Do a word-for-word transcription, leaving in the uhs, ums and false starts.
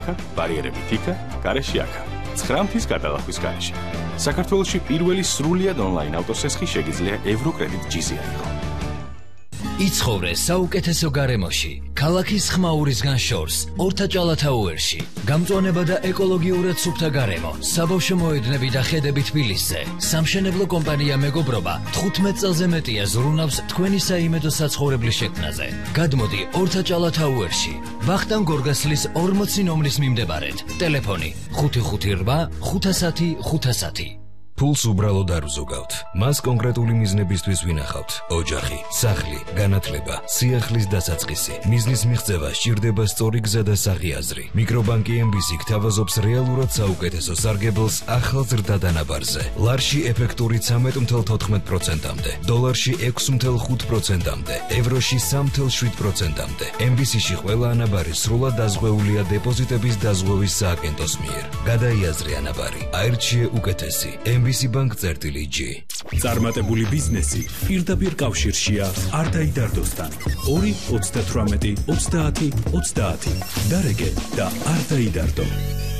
ბარიერებით იქა, გარეშე აქა. ცხრა მთის გადალახვის გარეშე. საქართველოში პირველი სრულიად ონლაინ ავტოსესხი შეგიძლია ევროკრედიტ ჯი-ზე აიღო. იცხოვრე საუკეთესო გარემოში, ქალაქის ხმაურისგან შორს, ორთაჭალათაუერში, გამწვანება და ეკოლოგიურად სუფთა გარემო, საბავშვო მოედნები და ხედები თბილისზე, სამშენებლო კომპანია მეგობრობა თხუთმეტ წელზე მეტია ზრუნავს თქვენი საიმედო საცხოვრებლის შექმნაზე. გადმოდი ორთაჭალათაუერში, ვახტანგ გორგასლის ორმოცი ნომრის მიმდებარედ. ტელეფონი ხუთი ხუთი რვა ხუთასათი ხუთასათი. ფულს უბრალოდ არ ვზოგავთ. მას კონკრეტული მიზნებისთვის ვინახავთ. ოჯახი, სახლი, განათლება, სიახლის დასაწყისი. მიზნის მიღწევა სჭირდება სწორი გზა და საღიაზრი. მიკრობანკი ემ ბი სი გთავაზობს რეალურად საუკეთესო სარგებელს ახალ ზრდა დანაბარზე. ლარში ეფექტური ცამეტ ათეულ თოთხმეტ პროცენტამდე, დოლარში ექვსი ათეულ ხუთ პროცენტამდე, ევროში სამი ათეულ შვიდ პროცენტამდე. ემ ბი სი-ში ყველა ანაბარი სრულად დაზღვეულია დეპოზიტების დაზღვევის სააგენტოს მიერ. გადაიაზრე ანაბარი. აირჩიე უკეთესი. ემ ბი სი ბანკ წერტილი ჯი. წარმატებული ბიზნესი პირდაპირ კავშირშია არტაიდარდოსთან. ორი ოცდათვრამეტი ოცდაათი ოცდაათი. დარეგე და არტაიდარდო.